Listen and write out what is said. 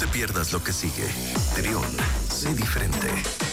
te pierdas lo que sigue. Trión, sé diferente.